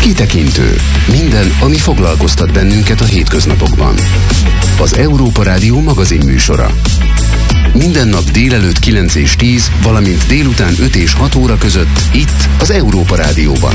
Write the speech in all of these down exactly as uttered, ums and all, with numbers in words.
Kitekintő. Minden, ami foglalkoztat bennünket a hétköznapokban. Az Európa Rádió magazin műsora. Minden nap délelőtt kilenc és tíz, valamint délután öt és hat óra között itt az Európa Rádióban.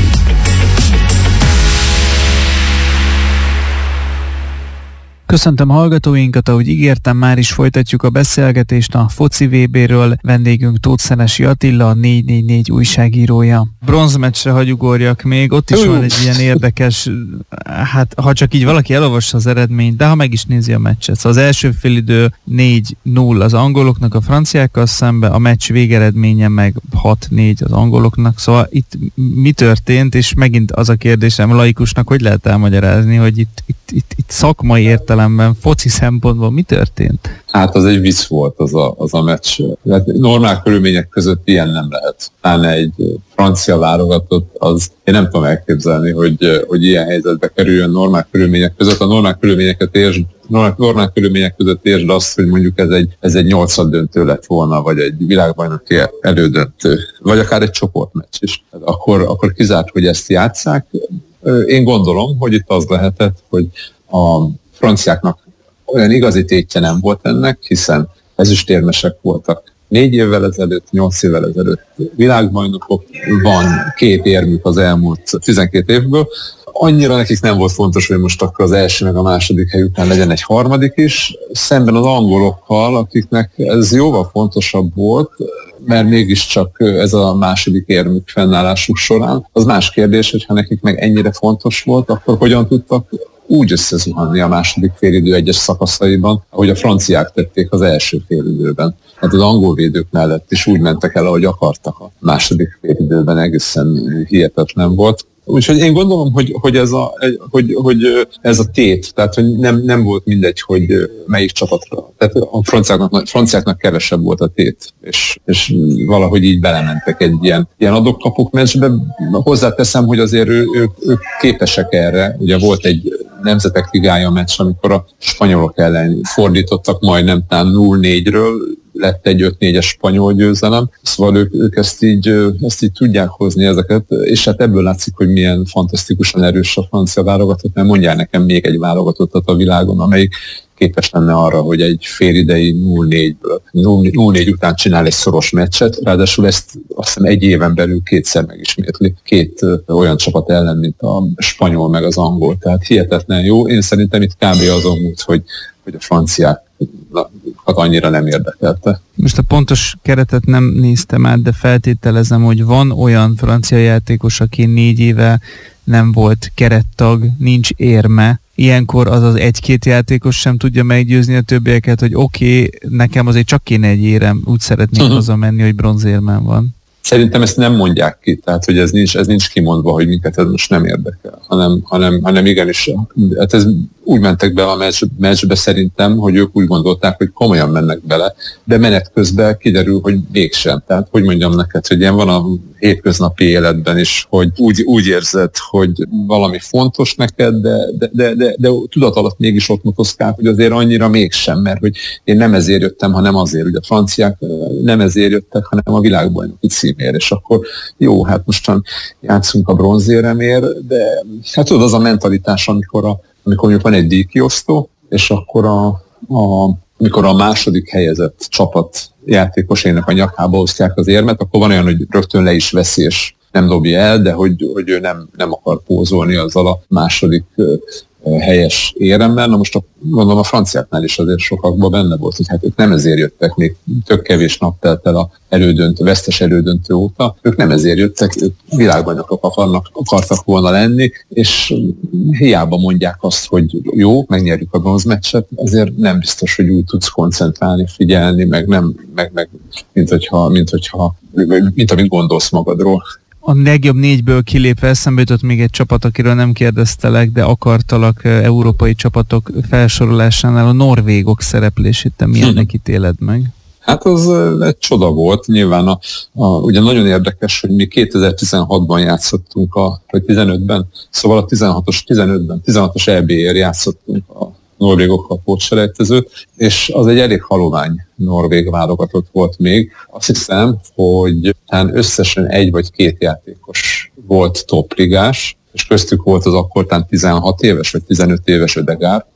Köszöntöm hallgatóinkat, ahogy ígértem, már is folytatjuk a beszélgetést a foci vé béről. Vendégünk Tóth Szenesi Attila, a négy négy négy újságírója. Bronzmeccsre hagyugorjak még, ott is van egy ilyen érdekes, hát ha csak így valaki elolvassa az eredményt, de ha meg is nézi a meccset. Szóval az első félidő négy null az angoloknak a franciákkal szembe, a meccs végeredménye meg hat négy az angoloknak. Szóval itt mi történt, és megint az a kérdésem laikusnak, hogy lehet elmagyarázni, hogy itt, itt, itt, itt szakmai értelemben, foci szempontból mi történt? Hát az egy vicc volt az a, az a meccs. Hát normál körülmények között ilyen nem lehet. Pláne egy francia válogatott, az én nem tudom elképzelni, hogy, hogy ilyen helyzetbe kerüljön normál körülmények között. A normál körülményeket értsd, normál, normál körülmények között értsd azt, hogy mondjuk ez egy, ez egy nyolcad döntő lett volna, vagy egy világbajnoki elődöntő, vagy akár egy csoportmeccs is. Akkor, akkor kizárt, hogy ezt játsszák. Én gondolom, hogy itt az lehetett, hogy a franciáknak olyan igazi tétje nem volt ennek, hiszen ezüstérmesek voltak négy évvel ezelőtt, nyolc évvel ezelőtt világbajnokok, van két érmük az elmúlt tizenkét évből. Annyira nekik nem volt fontos, hogy most akkor az első meg a második hely után legyen egy harmadik is, szemben az angolokkal, akiknek ez jóval fontosabb volt, mert mégiscsak ez a második érmük fennállásuk során. Az más kérdés, hogy ha nekik meg ennyire fontos volt, akkor hogyan tudtak úgy összezuhanni a második félidő egyes szakaszaiban, ahogy a franciák tették az első félidőben. Hát az angol védők mellett is úgy mentek el, ahogy akartak a második félidőben, egészen hihetetlen volt. Úgyhogy én gondolom, hogy, hogy, ez a, hogy, hogy ez a tét, tehát hogy nem, nem volt mindegy, hogy melyik csapatra. Tehát a franciáknak, franciáknak kevesebb volt a tét, és, és valahogy így belementek egy ilyen, ilyen adok-kapok meccsbe. Hozzáteszem, hogy azért ő, ők, ők képesek erre. Ugye volt egy Nemzetek Ligája meccs, amikor a spanyolok ellen fordítottak majdnem tán nulla négyről, lett egy öt négyes spanyol győzelem, szóval ők, ők ezt, így, ezt így tudják hozni ezeket, és hát ebből látszik, hogy milyen fantasztikusan erős a francia válogatott, mert mondjál nekem még egy válogatottat a világon, amelyik képes lenne arra, hogy egy félidei nulla négyből, nulla négy után csinál egy szoros meccset, ráadásul ezt azt hiszem egy éven belül kétszer megismétli két olyan csapat ellen, mint a spanyol meg az angol, tehát hihetetlen jó. Én szerintem itt kb. Azon múlt, hogy, hogy a franciák annyira nem érdekelte. Most a pontos keretet nem néztem át, de feltételezem, hogy van olyan francia játékos, aki négy éve nem volt kerettag, nincs érme. Ilyenkor az az egy-két játékos sem tudja meggyőzni a többieket, hogy oké, okay, nekem azért csak kéne egy érem, úgy szeretnék uh-huh. hazamenni, hogy bronzérmem van. Szerintem ezt nem mondják ki, tehát hogy ez nincs, ez nincs kimondva, hogy minket ez most nem érdekel, hanem, hanem, hanem igenis, hát ez úgy mentek be a meccs, meccsbe szerintem, hogy ők úgy gondolták, hogy komolyan mennek bele, de menet közben kiderül, hogy mégsem. Tehát hogy mondjam neked, hogy ilyen van a hétköznapi életben is, hogy úgy, úgy érzed, hogy valami fontos neked, de, de, de, de, de tudat alatt mégis ott motoszkál, hogy azért annyira mégsem, mert hogy én nem ezért jöttem, hanem azért, hogy a franciák nem ezért jöttek, hanem a világbajnoki címért, és akkor jó, hát mostan játszunk a bronzéremért, de hát tudod, az a mentalitás, amikor, a, amikor mondjuk van egy díjkiosztó, és akkor a, a amikor a második helyezett csapat játékosainak a nyakába osztják az érmet, akkor van olyan, hogy rögtön le is veszi, és nem dobja el, de hogy, hogy ő nem, nem akar pózolni azzal a második helyes éremmel. Na most a, gondolom a franciáknál is azért sokakban benne volt, hogy hát ők nem ezért jöttek, még tök kevés nap telt el a elődöntő, vesztes elődöntő óta, ők nem ezért jöttek, ők világbajnokok akarnak, akartak volna lenni, és hiába mondják azt, hogy jó, megnyerjük a bronzmeccset, azért nem biztos, hogy úgy tudsz koncentrálni, figyelni, meg nem, meg, meg mint hogyha, mint hogyha, mint amit gondolsz magadról. A legjobb négyből kilépve eszembe jutott még egy csapat, akiről nem kérdeztelek, de akartalak európai csapatok felsorolásánál a norvégok szereplését. Te milyennek ítéled meg? Hát az egy csoda volt. Nyilván a, a, ugye nagyon érdekes, hogy mi kétezer-tizenhatban játszottunk, a, vagy tizenötben, szóval a tizenhatos, tizenötben, tizenhatos é bé-ért játszottunk a norvégokkal pótselejtezőt, és az egy elég halovány norvég válogatott volt még. Azt hiszem, hogy talán összesen egy vagy két játékos volt topligás, és köztük volt az akkortán tizenhat éves vagy tizenöt éves Ödegaard,